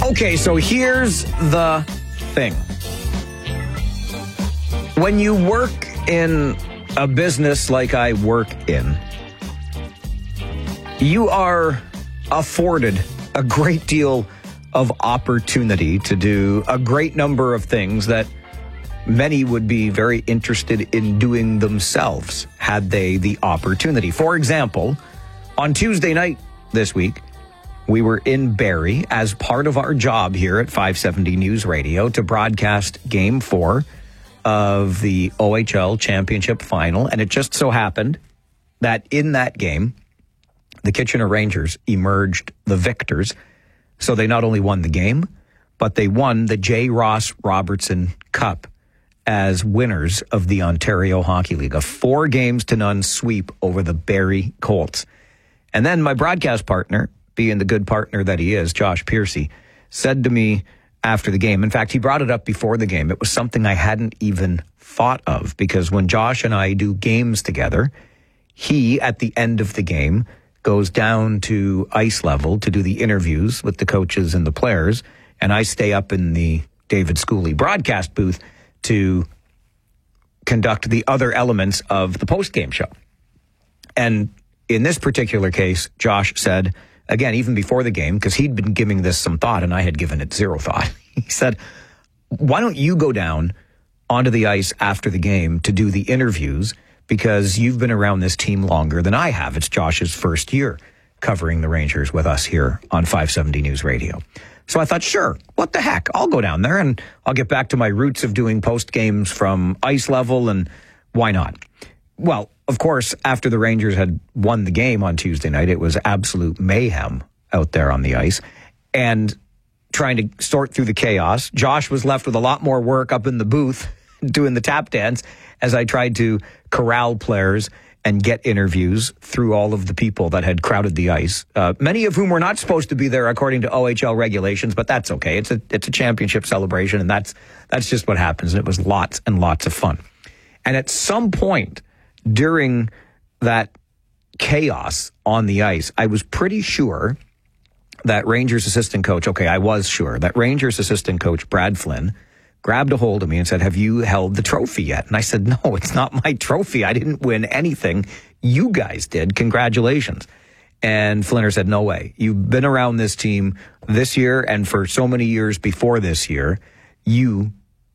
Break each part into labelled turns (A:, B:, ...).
A: Okay, so here's the thing. When you work in a business like I work in, you are afforded a great deal of opportunity to do a great number of things that many would be very interested in doing themselves had they the opportunity. For example, on Tuesday night this week, we were in Barrie as part of our job here at 570 News Radio to broadcast Game 4 of the OHL Championship Final. And it just so happened that in that game, the Kitchener Rangers emerged the victors. So they not only won the game, but they won the J. Ross Robertson Cup as winners of the Ontario Hockey League, a 4-0 sweep over the Barrie Colts. And then my broadcast partner, being the good partner that he is, Josh Piercy, said to me after the game, in fact, he brought it up before the game. It was something I hadn't even thought of, because when Josh and I do games together, he, at the end of the game, goes down to ice level to do the interviews with the coaches and the players, and I stay up in the David Schooley broadcast booth to conduct the other elements of the post-game show. And in this particular case, Josh said, again, even before the game, because he'd been giving this some thought and I had given it zero thought, he said, why don't you go down onto the ice after the game to do the interviews, because you've been around this team longer than I have. It's Josh's first year covering the Rangers with us here on 570 News Radio. So I thought, sure, what the heck? I'll go down there and I'll get back to my roots of doing post games from ice level, and why not? Well, of course, after the Rangers had won the game on Tuesday night, it was absolute mayhem out there on the ice. And trying to sort through the chaos, Josh was left with a lot more work up in the booth doing the tap dance as I tried to corral players and get interviews through all of the people that had crowded the ice, many of whom were not supposed to be there according to OHL regulations, but that's okay. It's a championship celebration, and that's just what happens. And it was lots and lots of fun. And at some point during that chaos on the ice, I was pretty sure that Rangers assistant coach, I was sure that Rangers assistant coach Brad Flynn grabbed a hold of me and said, have you held the trophy yet? And I said, no, it's not my trophy. I didn't win anything. You guys did. Congratulations. And Flinner said, no way. You've been around this team this year and for so many years before this year. You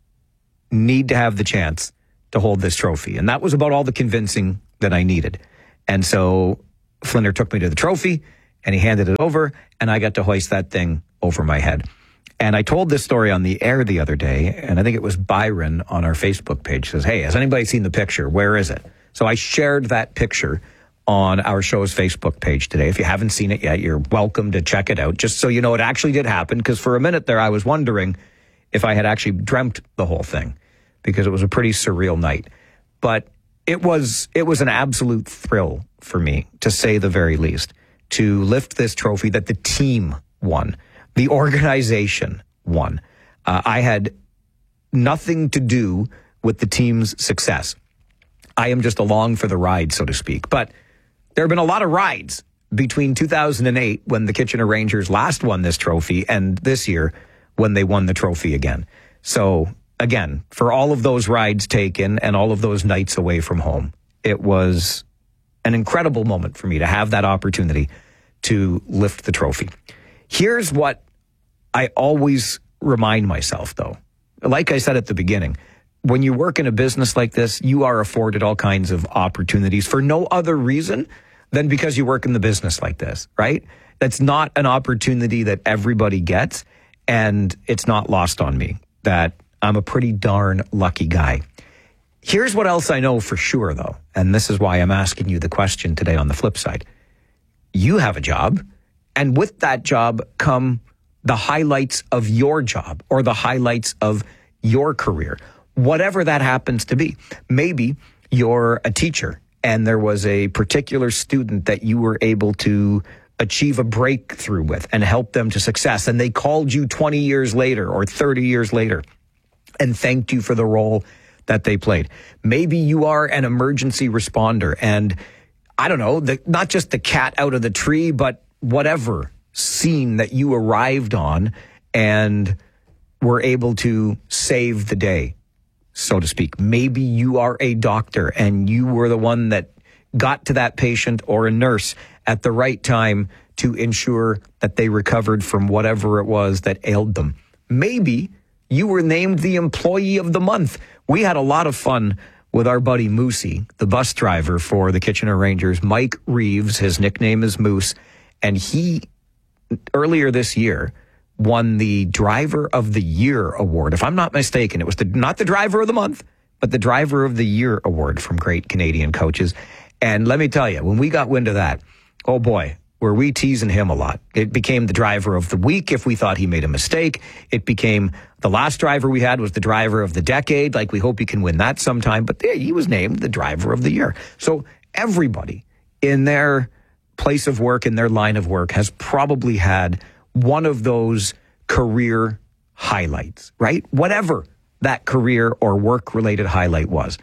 A: need to have the chance to hold this trophy. And that was about all the convincing that I needed. And so Flinner took me to the trophy and he handed it over, and I got to hoist that thing over my head. And I told this story on the air the other day, and I think it was Byron on our Facebook page says, hey, has anybody seen the picture? Where is it? So I shared that picture on our show's Facebook page today. If you haven't seen it yet, you're welcome to check it out, just so you know it actually did happen, because for a minute there I was wondering if I had actually dreamt the whole thing, because it was a pretty surreal night. But it was an absolute thrill for me, to say the very least, to lift this trophy that the team won. The organization won. I had nothing to do with the team's success. I am just along for the ride, so to speak. But there have been a lot of rides between 2008, when the Kitchener Rangers last won this trophy, and this year when they won the trophy again. So again, for all of those rides taken and all of those nights away from home, it was an incredible moment for me to have that opportunity to lift the trophy. Here's what I always remind myself, though. Like I said at the beginning, when you work in a business like this, you are afforded all kinds of opportunities for no other reason than because you work in the business like this, right? That's not an opportunity that everybody gets, and it's not lost on me that I'm a pretty darn lucky guy. Here's what else I know for sure, though, and this is why I'm asking you the question today on the flip side. You have a job, and with that job come the highlights of your job or the highlights of your career, whatever that happens to be. Maybe you're a teacher and there was a particular student that you were able to achieve a breakthrough with and help them to success, and they called you 20 years later or 30 years later and thanked you for the role that they played. Maybe you are an emergency responder, and I don't know, not just the cat out of the tree, but whatever scene that you arrived on and were able to save the day, so to speak. Maybe you are a doctor and you were the one that got to that patient or a nurse at the right time to ensure that they recovered from whatever it was that ailed them. Maybe you were named the Employee of the Month. We had a lot of fun with our buddy Moosey, the bus driver for the Kitchener Rangers. Mike Reeves, his nickname is Moose, and he, earlier this year, won the Driver of the Year award. If I'm not mistaken, it was not the Driver of the Month, but the Driver of the Year award from Great Canadian Coaches. And let me tell you, when we got wind of that, oh boy, were we teasing him a lot. It became the Driver of the Week if we thought he made a mistake. It became the last driver we had was the Driver of the Decade. Like, we hope he can win that sometime. But he was named the Driver of the Year. So everybody in their place of work, in their line of work, has probably had one of those career highlights, right? Whatever that career or work-related highlight was.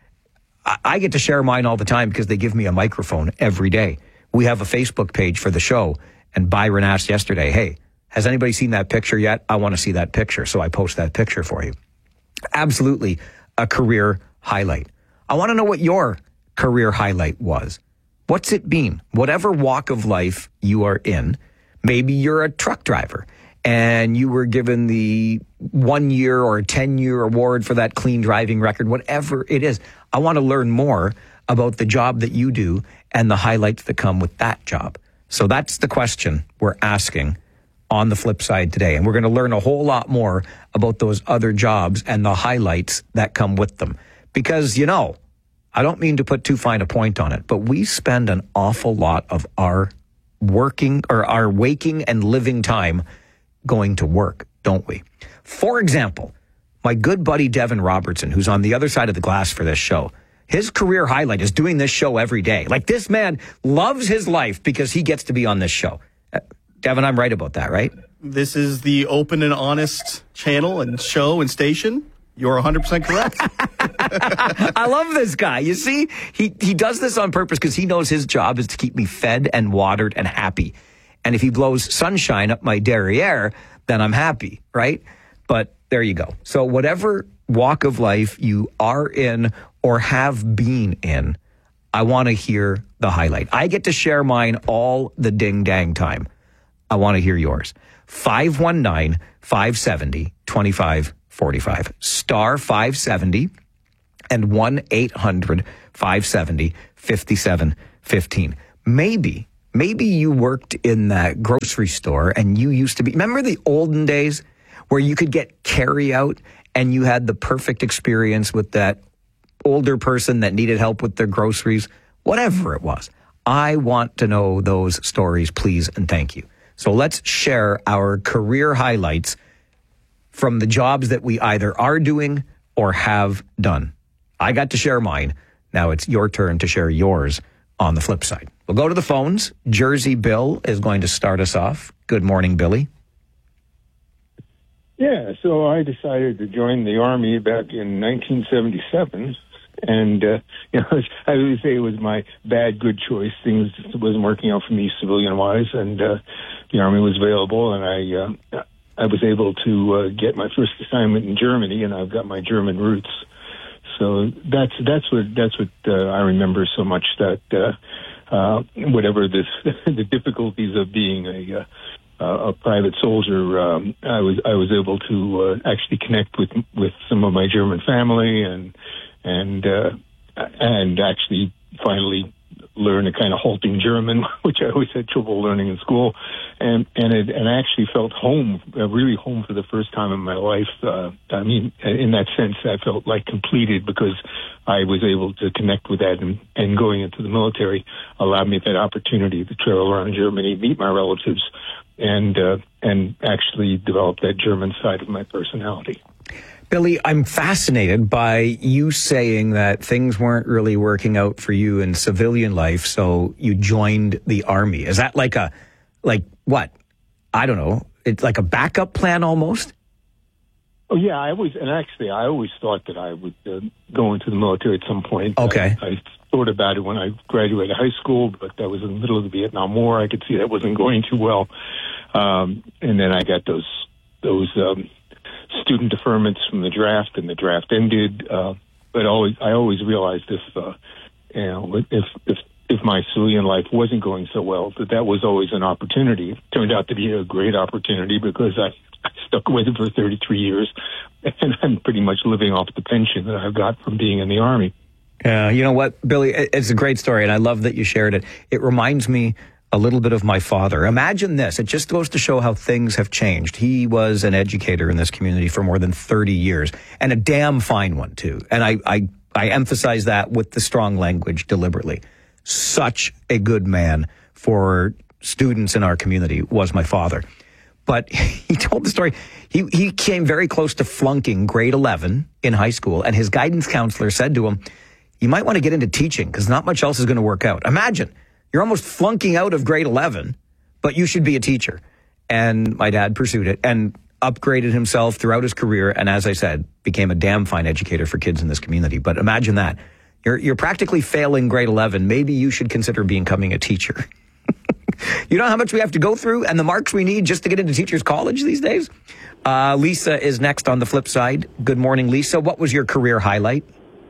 A: I get to share mine all the time because they give me a microphone every day. We have a Facebook page for the show, and Byron asked yesterday, hey, has anybody seen that picture yet? I want to see that picture, so I post that picture for you. Absolutely a career highlight. I want to know what your career highlight was. What's it been? Whatever walk of life you are in, maybe you're a truck driver, and you were given the 1 year or 10-year award for that clean driving record, whatever it is. I want to learn more about the job that you do and the highlights that come with that job. So that's the question we're asking on the flip side today. And we're going to learn a whole lot more about those other jobs and the highlights that come with them. Because, I don't mean to put too fine a point on it, but we spend an awful lot of our waking and living time going to work, don't we? For example, my good buddy Devin Robertson, who's on the other side of the glass for this show, his career highlight is doing this show every day. Like, this man loves his life because he gets to be on this show. Devin, I'm right about that, right?
B: This is the open and honest channel and show and station. You're 100% correct.
A: I love this guy. You see, he does this on purpose because he knows his job is to keep me fed and watered and happy. And if he blows sunshine up my derriere, then I'm happy, right? But there you go. So whatever walk of life you are in or have been in, I want to hear the highlight. I get to share mine all the ding-dang time. I want to hear yours. 519-570-2545. Star 570 and 1-800-570-5715. Maybe you worked in that grocery store and you used to be... Remember the olden days where you could get carry out and you had the perfect experience with that older person that needed help with their groceries? Whatever it was. I want to know those stories, please, and thank you. So let's share our career highlights from the jobs that we either are doing or have done. I got to share mine. Now it's your turn to share yours on the flip side. We'll go to the phones. Jersey Bill is going to start us off. Good morning, Billy.
C: Yeah, so I decided to join the Army back in 1977. And, I would say it was my good choice. Things wasn't working out for me civilian-wise, and the Army was available, and I was able to get my first assignment in Germany, and I've got my German roots. So that's what I remember so much, that whatever the difficulties of being a private soldier, I was able to actually connect with some of my German family and actually finally learn a kind of halting German, which I always had trouble learning in school, and I actually felt really home for the first time in my life. I mean, in that sense, I felt like completed because I was able to connect with that, and going into the military allowed me that opportunity to travel around Germany, meet my relatives, and actually develop that German side of my personality.
A: Billy, I'm fascinated by you saying that things weren't really working out for you in civilian life, so you joined the Army. Is that like what? I don't know. It's like a backup plan almost?
C: Oh, yeah, I always thought that I would go into the military at some point.
A: Okay.
C: I thought about it when I graduated high school, but that was in the middle of the Vietnam War. I could see that wasn't going too well. And then I got those those student deferments from the draft, and the draft ended. But I always realized if my civilian life wasn't going so well, that was always an opportunity. It turned out to be a great opportunity because I stuck with it for 33 years, and I'm pretty much living off the pension that I've got from being in the Army.
A: Yeah, you know what, Billy? It's a great story, and I love that you shared it. It reminds me a little bit of my father. Imagine this. It just goes to show how things have changed. He was an educator in this community for more than 30 years, and a damn fine one, too. And I emphasize that with the strong language deliberately. Such a good man for students in our community was my father. But he told the story. He came very close to flunking grade 11 in high school, and his guidance counselor said to him, you might want to get into teaching because not much else is going to work out. Imagine, you're almost flunking out of grade 11, but you should be a teacher. And my dad pursued it and upgraded himself throughout his career, and as I said, became a damn fine educator for kids in this community. But imagine that. You're practically failing grade 11. Maybe you should consider becoming a teacher. You know how much we have to go through and the marks we need just to get into teachers' college these days? Lisa is next on the flip side. Good morning, Lisa. What was your career highlight?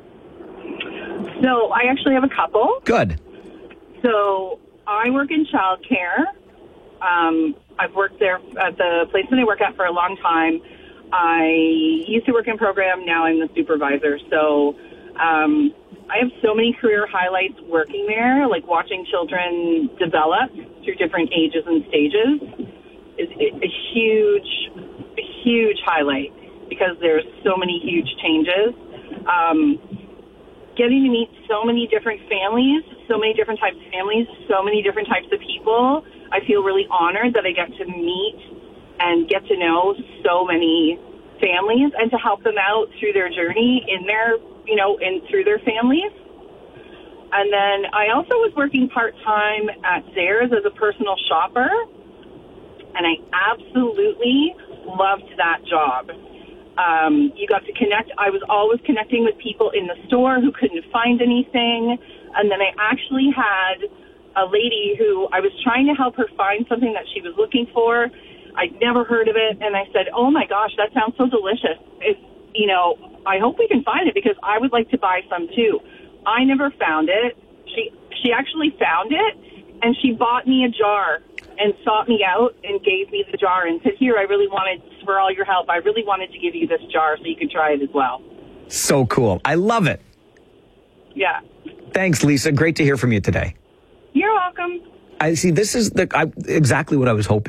D: So I actually have a couple.
A: Good.
D: So I work in childcare. I've worked there at the place that I work at for a long time. I used to work in program. Now I'm the supervisor. So I have so many career highlights working there, like watching children develop through different ages and stages is a huge highlight because there's so many huge changes. Getting to meet so many different families, so many different types of families, so many different types of people. I feel really honored that I get to meet and get to know so many families and to help them out through their journey in their, and through their families. And then I also was working part-time at Zayre's as a personal shopper, and I absolutely loved that job. You got to connect. I was always connecting with people in the store who couldn't find anything. And then I actually had a lady who I was trying to help her find something that she was looking for. I'd never heard of it. And I said, oh my gosh, that sounds so delicious. I hope we can find it because I would like to buy some too. I never found it. She actually found it, and she bought me a jar and sought me out and gave me the jar and said, here, for all your help, I really wanted to give you this jar so you could try it as well.
A: So cool. I love it.
D: Yeah.
A: Thanks, Lisa. Great to hear from you today.
D: You're welcome.
A: I see. This is exactly what I was hoping.